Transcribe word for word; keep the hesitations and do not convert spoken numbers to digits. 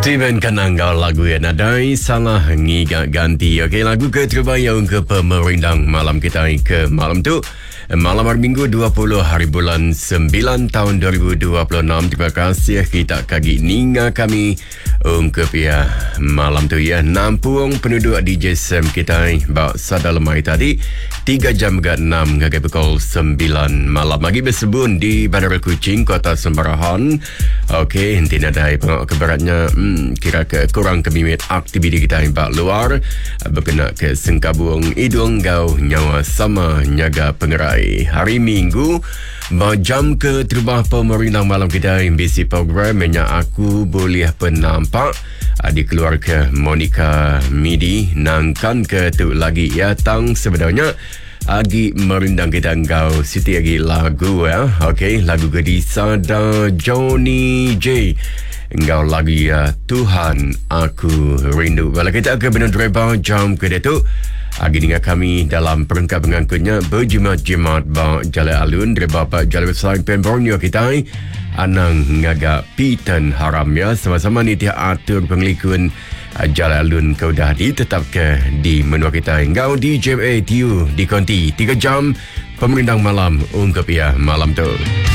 Dimainkan angkau lagu yang nadai salah ngigat ganti. Okey, lagu ke terbaik untuk pemerindang malam kita ke malam tu. Malam hari Minggu dua puluh hari bulan sembilan tahun dua ribu dua puluh enam. Terima kasih kita kagi ninga kami untuk ya malam tu ya nampung penduduk D J Sam kita bawa sadar lemai tadi tiga jam ke enam ke pukul sembilan malam lagi bersebun di Bandar Kuching Kota Sembarahan. Okey, nanti nadai pengok keberatnya hmm, kira ke kurang kemimit aktiviti kita yang bak luar berkena ke sengkabung hidung gau nyawa sama nyaga pengerai. Hari Minggu jam ke terubah pemerintah malam kita yang bisi program yang aku boleh penampak di keluarga Monica Midi nangkan ke tu lagi ya tang sebenarnya agi merindang kita engkau siti lagi lagu ya. Okey, lagu Gedisa dan Johnny J engkau lagi ya Tuhan Aku Rindu. Walau kita ke benar driver jam ke tu agi dengan kami dalam perangkap pengangkutnya berjimat-jimat bak Jalan Alun dari Bapak Jalan Besar Pemborneo kita anang ngagak pitan haram ya sama-sama ni dia atur penglikun Jalan Alun kau dah ditetap ke di menua kita engkau di J M A T U di konti tiga jam pemerintah malam ungkap ya malam tu.